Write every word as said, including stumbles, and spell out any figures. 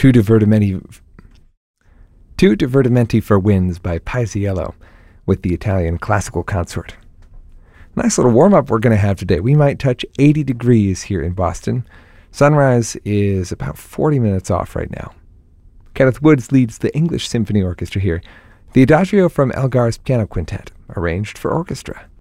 Two divertimenti, two divertimenti for winds by Paisiello with the Italian classical consort. Nice little warm-up we're going to have today. We might touch eighty degrees here in Boston. Sunrise is about forty minutes off right now. Kenneth Woods leads the English Symphony Orchestra here. The Adagio from Elgar's Piano Quintet, arranged for orchestra.